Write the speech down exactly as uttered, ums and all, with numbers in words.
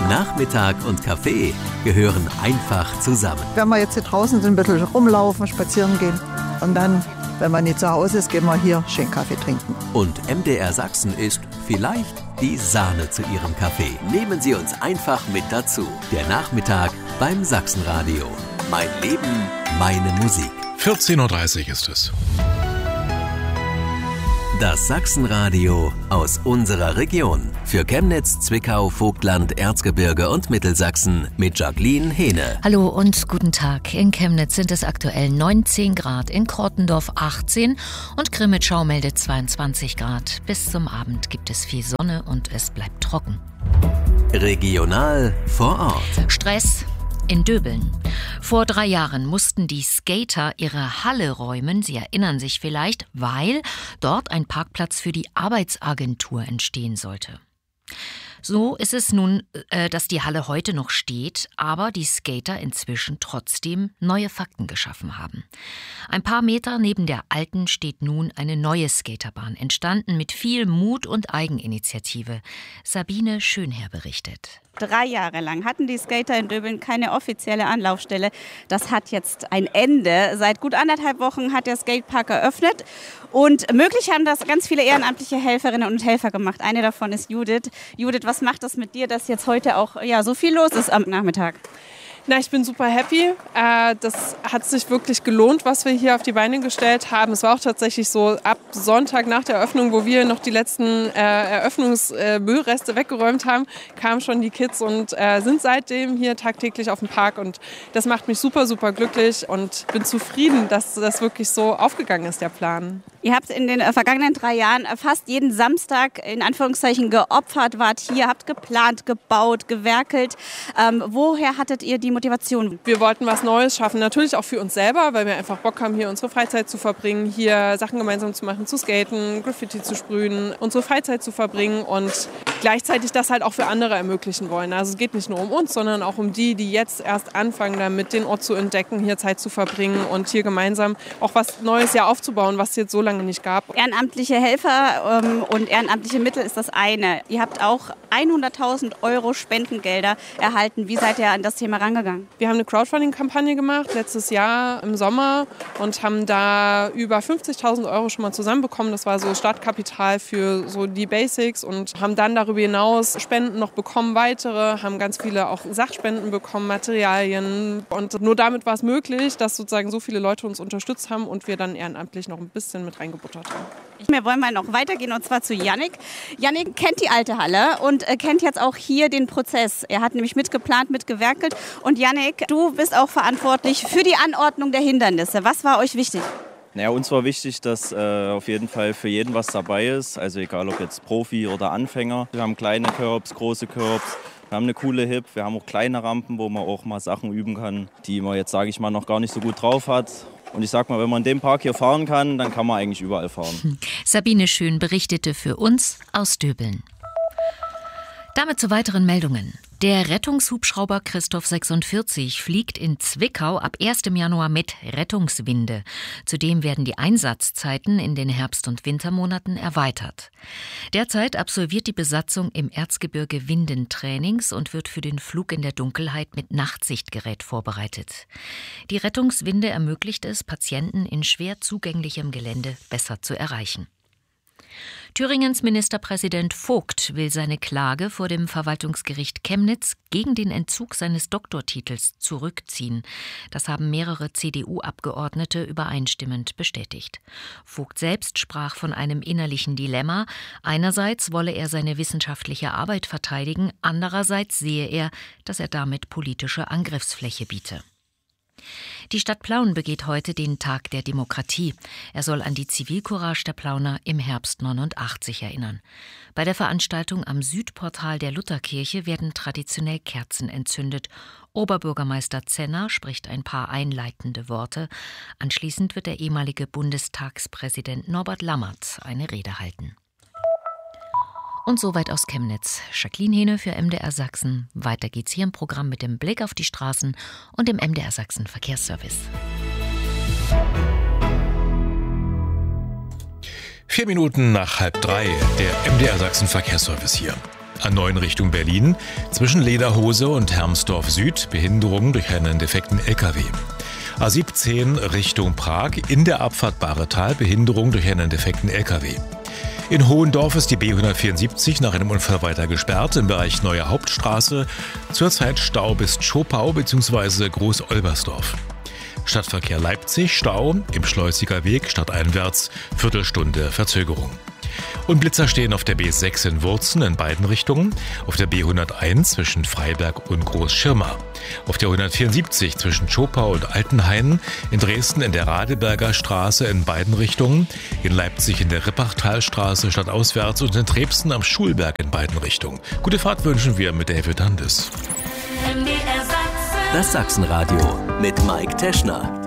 Nachmittag und Kaffee gehören einfach zusammen. Wenn wir jetzt hier draußen sind, ein bisschen rumlaufen, spazieren gehen und dann, wenn man nicht zu Hause ist, gehen wir hier schön Kaffee trinken. Und M D R Sachsen ist vielleicht die Sahne zu Ihrem Kaffee. Nehmen Sie uns einfach mit dazu. Der Nachmittag beim Sachsenradio. Mein Leben, meine Musik. vierzehn Uhr dreißig ist es. Das Sachsenradio aus unserer Region. Für Chemnitz, Zwickau, Vogtland, Erzgebirge und Mittelsachsen mit Jacqueline Hehne. Hallo und guten Tag. In Chemnitz sind es aktuell neunzehn Grad, in Krottendorf achtzehn und Grimmitschau meldet zweiundzwanzig Grad. Bis zum Abend gibt es viel Sonne und es bleibt trocken. Regional vor Ort. Stress in Döbeln. Vor drei Jahren mussten die Skater ihre Halle räumen, Sie erinnern sich vielleicht, weil dort ein Parkplatz für die Arbeitsagentur entstehen sollte. So ist es nun, äh, dass die Halle heute noch steht, aber die Skater inzwischen trotzdem neue Fakten geschaffen haben. Ein paar Meter neben der alten steht nun eine neue Skaterbahn, entstanden mit viel Mut und Eigeninitiative. Sabine Schönherr berichtet. Drei Jahre lang hatten die Skater in Döbeln keine offizielle Anlaufstelle. Das hat jetzt ein Ende. Seit gut anderthalb Wochen hat der Skatepark eröffnet. Und möglich haben das ganz viele ehrenamtliche Helferinnen und Helfer gemacht. Eine davon ist Judith. Judith, was macht das mit dir, dass jetzt heute auch ja, so viel los ist am Nachmittag? Na, ich bin super happy. Äh, das hat sich wirklich gelohnt, was wir hier auf die Beine gestellt haben. Es war auch tatsächlich so, ab Sonntag nach der Eröffnung, wo wir noch die letzten äh, Eröffnungsmüllreste äh, weggeräumt haben, kamen schon die Kids und äh, sind seitdem hier tagtäglich auf dem Park. Und das macht mich super, super glücklich und bin zufrieden, dass das wirklich so aufgegangen ist, der Plan. Ihr habt in den äh, vergangenen drei Jahren fast jeden Samstag in Anführungszeichen geopfert, wart hier, habt geplant, gebaut, gewerkelt. Ähm, woher hattet ihr die Motivation? Wir wollten was Neues schaffen, natürlich auch für uns selber, weil wir einfach Bock haben, hier unsere Freizeit zu verbringen, hier Sachen gemeinsam zu machen, zu skaten, Graffiti zu sprühen, unsere Freizeit zu verbringen und gleichzeitig das halt auch für andere ermöglichen wollen. Also es geht nicht nur um uns, sondern auch um die, die jetzt erst anfangen, damit den Ort zu entdecken, hier Zeit zu verbringen und hier gemeinsam auch was Neues ja aufzubauen, was es jetzt so lange nicht gab. Ehrenamtliche Helfer ähm, und ehrenamtliche Mittel ist das eine. Ihr habt auch hunderttausend Euro Spendengelder erhalten. Wie seid ihr an das Thema rangegangen? Wir haben eine Crowdfunding-Kampagne gemacht letztes Jahr im Sommer und haben da über fünfzigtausend Euro schon mal zusammenbekommen. Das war so Startkapital für so die Basics und haben dann darüber hinaus Spenden noch bekommen, weitere, haben ganz viele auch Sachspenden bekommen, Materialien und nur damit war es möglich, dass sozusagen so viele Leute uns unterstützt haben und wir dann ehrenamtlich noch ein bisschen mit reingebuttert haben. Wir wollen mal noch weitergehen und zwar zu Yannick. Yannick kennt die alte Halle und kennt jetzt auch hier den Prozess. Er hat nämlich mitgeplant, mitgewerkelt. Und Yannick, du bist auch verantwortlich für die Anordnung der Hindernisse. Was war euch wichtig? Naja, uns war wichtig, dass äh, auf jeden Fall für jeden was dabei ist. Also egal ob jetzt Profi oder Anfänger. Wir haben kleine Curbs, große Curbs. Wir haben eine coole Hip. Wir haben auch kleine Rampen, wo man auch mal Sachen üben kann, die man jetzt, sage ich mal, noch gar nicht so gut drauf hat. Und ich sag mal, wenn man in dem Park hier fahren kann, dann kann man eigentlich überall fahren. Sabine Schön berichtete für uns aus Döbeln. Damit zu weiteren Meldungen. Der Rettungshubschrauber Christoph sechsundvierzig fliegt in Zwickau ab erstem Januar mit Rettungswinde. Zudem werden die Einsatzzeiten in den Herbst- und Wintermonaten erweitert. Derzeit absolviert die Besatzung im Erzgebirge Windentrainings und wird für den Flug in der Dunkelheit mit Nachtsichtgerät vorbereitet. Die Rettungswinde ermöglicht es, Patienten in schwer zugänglichem Gelände besser zu erreichen. Thüringens Ministerpräsident Vogt will seine Klage vor dem Verwaltungsgericht Chemnitz gegen den Entzug seines Doktortitels zurückziehen. Das haben mehrere C D U-Abgeordnete übereinstimmend bestätigt. Vogt selbst sprach von einem innerlichen Dilemma. Einerseits wolle er seine wissenschaftliche Arbeit verteidigen, andererseits sehe er, dass er damit politische Angriffsfläche biete. Die Stadt Plauen begeht heute den Tag der Demokratie. Er soll an die Zivilcourage der Plauner im Herbst neunundachtzig erinnern. Bei der Veranstaltung am Südportal der Lutherkirche werden traditionell Kerzen entzündet. Oberbürgermeister Zenner spricht ein paar einleitende Worte. Anschließend wird der ehemalige Bundestagspräsident Norbert Lammert eine Rede halten. Und soweit aus Chemnitz. Jacqueline Hehne für M D R Sachsen. Weiter geht's hier im Programm mit dem Blick auf die Straßen und dem M D R Sachsen Verkehrsservice. Vier Minuten nach halb drei, der M D R Sachsen Verkehrsservice hier. A neun Richtung Berlin, zwischen Lederhose und Hermsdorf Süd, Behinderung durch einen defekten L K W. A siebzehn Richtung Prag, in der Abfahrt Bahretal, Behinderung durch einen defekten L K W. In Hohendorf ist die B hundertvierundsiebzig nach einem Unfall weiter gesperrt im Bereich Neue Hauptstraße. Zurzeit Stau bis Zschopau bzw. Groß-Olbersdorf. Stadtverkehr Leipzig, Stau im Schleusiger Weg stadteinwärts, Viertelstunde Verzögerung. Und Blitzer stehen auf der B sechs in Wurzen in beiden Richtungen, auf der B hunderteins zwischen Freiberg und Großschirma, auf der hundertvierundsiebzig zwischen Zschopau und Altenhain, in Dresden in der Radeberger Straße in beiden Richtungen, in Leipzig in der Rippachtalstraße stadtauswärts und in Trebsen am Schulberg in beiden Richtungen. Gute Fahrt wünschen wir mit David Handis. Das Sachsenradio mit Mike Teschner.